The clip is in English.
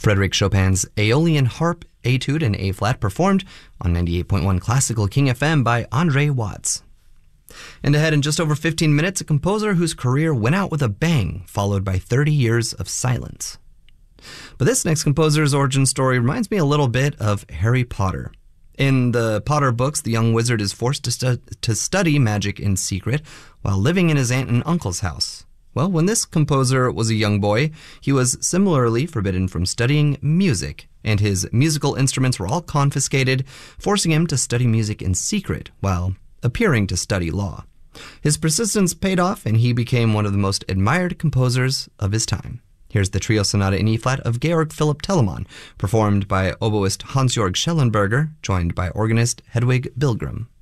Frédéric Chopin's Aeolian Harp Etude in A-flat, performed on 98.1 Classical King FM by Andre Watts. And ahead in just over 15 minutes, a composer whose career went out with a bang, followed by 30 years of silence. But this next composer's origin story reminds me a little bit of Harry Potter. In the Potter books, the young wizard is forced to study magic in secret while living in his aunt and uncle's house. Well, when this composer was a young boy, he was similarly forbidden from studying music, and his musical instruments were all confiscated, forcing him to study music in secret while appearing to study law. His persistence paid off, and he became one of the most admired composers of his time. Here's the Trio Sonata in E-flat of Georg Philipp Telemann, performed by oboist Hans-Jörg Schellenberger, joined by organist Hedwig Bilgrim.